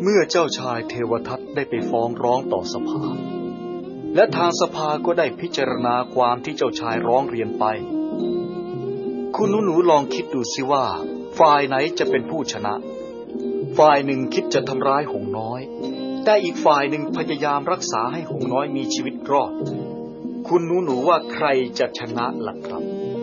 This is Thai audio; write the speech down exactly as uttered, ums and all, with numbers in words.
มื่อเจ้าชายเทวทัตได้ไปฟ้องร้องต่อสภาและทางสภาก็ได้พิจารณาความที่เจ้าชายร้องเรียนไปคุณหนูๆลองคิดดูสิว่าฝ่ายไหนจะเป็นผู้ชนะฝ่ายหนึ่งคิดจะทำร้ายหงส์น้อยแต่อีกฝ่ายหนึ่งพยายามรักษาให้หงส์น้อยมีชีวิตรอดคุณหนูๆว่าใครจะชนะล่ะครับ